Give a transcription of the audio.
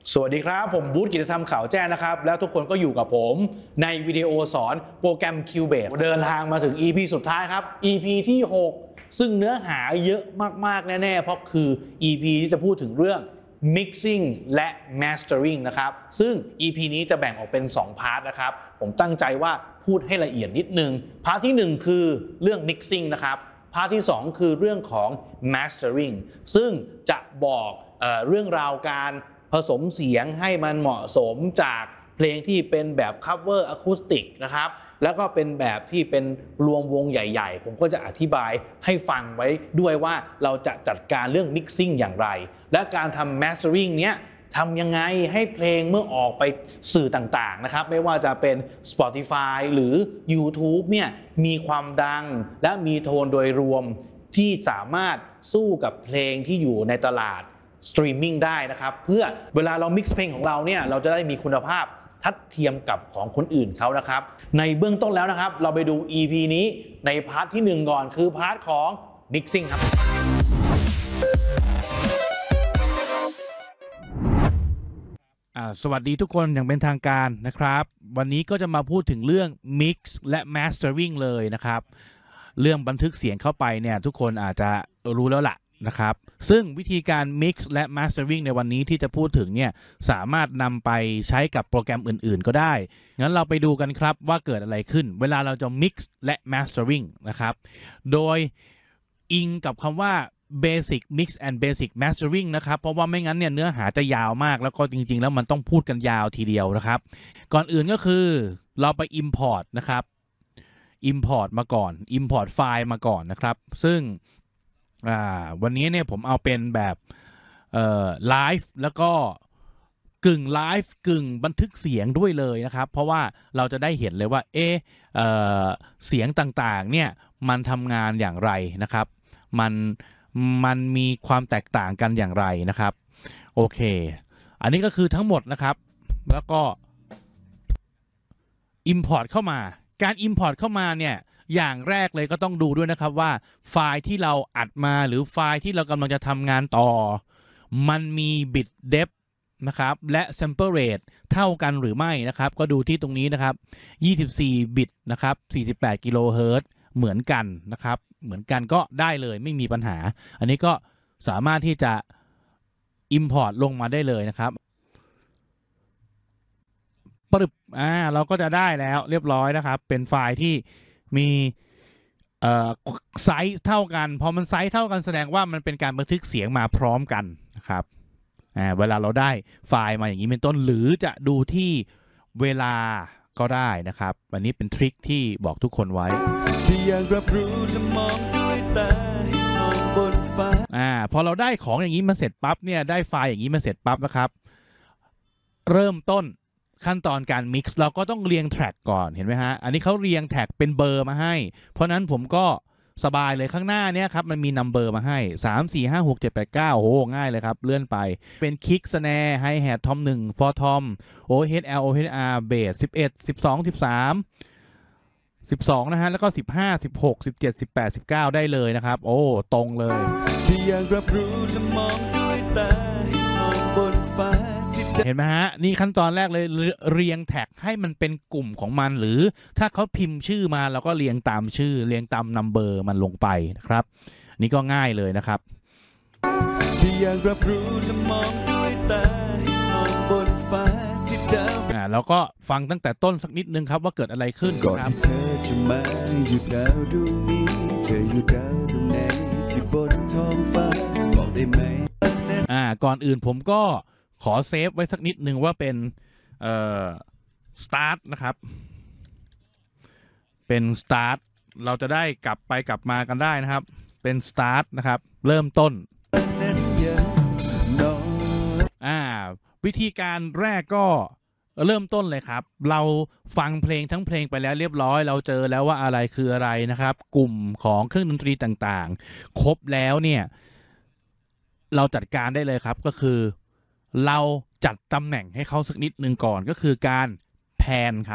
สวัสดีครับผมบูธกิจธรรมข่าวแจ้งนะครับแล้วทุกคนก็อยู่กับผมในวิดีโอสอนโปรแกรม Cubase เดินทางมาถึง EP สุดท้ายครับ EP ที่ 6 ซึ่งเนื้อหาเยอะมากๆแน่ๆเพราะคือ EP ที่จะพูดถึงเรื่อง Mixing และ Mastering นะครับซึ่ง EP นี้จะแบ่งออกเป็น2พาร์ทนะครับผมตั้งใจว่าพูดให้ละเอียดนิดนึงพาร์ทที่1คือเรื่อง Mixing นะครับพาร์ทที่2คือเรื่องของ Mastering ซึ่งจะบอกเรื่องราวการผสมเสียงให้มันเหมาะสมจากเพลงที่เป็นแบบ cover acoustic นะครับแล้วก็เป็นแบบที่เป็นรวมวงใหญ่ๆผมก็จะอธิบายให้ฟังไว้ด้วยว่าเราจะจัดการเรื่อง mixing อย่างไรและการทำ mastering เนี้ยทำยังไงให้เพลงเมื่อออกไปสื่อต่างๆนะครับไม่ว่าจะเป็น Spotify หรือ YouTube เนี่ยมีความดังและมีโทนโดยรวมที่สามารถสู้กับเพลงที่อยู่ในตลาดสตรีมมิ่งได้นะครับเพื่อเวลาเรา mix เพลงของเราเนี่ยเราจะได้มีคุณภาพทัดเทียมกับของคนอื่นเขานะครับในเบื้องต้นแล้วนะครับเราไปดู EP นี้ในพาร์ทที่1ก่อนคือพาร์ทของ mixing ครับสวัสดีทุกคนอย่างเป็นทางการนะครับวันนี้ก็จะมาพูดถึงเรื่อง Mix และ Mastering เลยนะครับเรื่องบันทึกเสียงเข้าไปเนี่ยทุกคนอาจจะรู้แล้วล่ะนะครับซึ่งวิธีการ Mix และ Mastering ในวันนี้ที่จะพูดถึงเนี่ยสามารถนำไปใช้กับโปรแกรมอื่นๆก็ได้งั้นเราไปดูกันครับว่าเกิดอะไรขึ้นเวลาเราจะ Mix และ Mastering นะครับโดยอิงกับคำว่าBasic Mix and Basic Mastering นะครับเพราะว่าไม่งั้นเนี่ยเนื้อหาจะยาวมากแล้วก็จริงๆแล้วมันต้องพูดกันยาวทีเดียวนะครับก่อนอื่นก็คือเราไป Import นะครับ Import มาก่อน Import ไฟล์มาก่อนนะครับซึ่งวันนี้เนี่ยผมเอาเป็นแบบไลฟ์แล้วก็กึ่งไลฟ์กึ่งบันทึกเสียงด้วยเลยนะครับเพราะว่าเราจะได้เห็นเลยว่าเสียงต่างๆเนี่ยมันทำงานอย่างไรนะครับมันมีความแตกต่างกันอย่างไรนะครับโอเคอันนี้ก็คือทั้งหมดนะครับแล้วก็ Import เข้ามาการ Import เข้ามาเนี่ยอย่างแรกเลยก็ต้องดูด้วยนะครับว่าไฟล์ที่เราอัดมาหรือไฟล์ที่เรากำลังจะทำงานต่อมันมี bit depth นะครับและ sample rate เท่ากันหรือไม่นะครับก็ดูที่ตรงนี้นะครับ24 บิตนะครับ48 กิโลเฮิรตซ์เหมือนกันนะครับเหมือนกันก็ได้เลยไม่มีปัญหาอันนี้ก็สามารถที่จะ Import ลงมาได้เลยนะครับปึ๊บเราก็จะได้แล้วเรียบร้อยนะครับเป็นไฟล์ที่มีไซส์เท่ากันพอมันไซส์เท่ากันแสดงว่ามันเป็นการบันทึกเสียงมาพร้อมกันนะครับเวลาเราได้ไฟล์มาอย่างนี้เป็นต้นหรือจะดูที่เวลาก็ได้นะครับอันนี้เป็นทริคที่บอกทุกคนไว้ที่อยากรับรู้และมองด้วยตาให้มองบนฟ้าพอเราได้ของอย่างนี้มาเสร็จปั๊บเนี่ยได้ไฟล์อย่างนี้มาเสร็จปั๊บนะครับเริ่มต้นขั้นตอนการ mix เราก็ต้องเรียงแทร็กก่อนเห็นไหมฮะอันนี้เขาเรียงแท็กเป็นเบอร์มาให้เพราะนั้นผมก็สบายเลยข้างหน้าเนี่ยครับมันมีนัมเบอร์มาให้3 4 5 6 7 8 9โอ้โหง่ายเลยครับเลื่อนไปเป็นคิกสแนร์ไฮแฮททอม1ฟอร์ทอมโอเฮด L โอเฮด R เบส11 12 13 12นะฮะแล้วก็15 16 17 18 19ได้เลยนะครับโอ้ตรงเลยที่อยากรับรู้และมองด้วยตาให้มองบนฟ้าเห็นไหมฮะนี่ขั้นตอนแรกเลยเรียงแท็กให้มันเป็นกลุ่มของมันหรือถ้าเขาพิมพ์ชื่อมาเราก็เรียงตามชื่อเรียงตามนัมเบอร์มันลงไปนะครับนี่ก็ง่ายเลยนะครับที่อยากรับรู้และมองด้วยตาให้มองบนฟ้าที่ดาวแล้วก็ฟังตั้งแต่ต้นสักนิดนึงครับว่าเกิดอะไรขึ้นก่อนที่เธอจะมาอยู่ดาวดวงนี้เธออยู่ดาวดวงไหนที่บนท้องฟ้าบอกได้ไหมก่อนอื่นผมก็ขอเซฟไว้สักนิดนึงว่าเป็นstart นะครับเป็น start เราจะได้กลับไปกลับมากันได้นะครับเป็น start นะครับเริ่มต้นวิธีการแรกก็เริ่มต้นเลยครับเราฟังเพลงทั้งเพลงไปแล้วเรียบร้อยเราเจอแล้วว่าอะไรคืออะไรนะครับกลุ่มของเครื่องดนตรีต่างๆครบแล้วเนี่ยเราจัดการได้เลยครับก็คือเราจัดตำแหน่งให้เขาสักนิดนึงก่อนก็คือการแพนครับ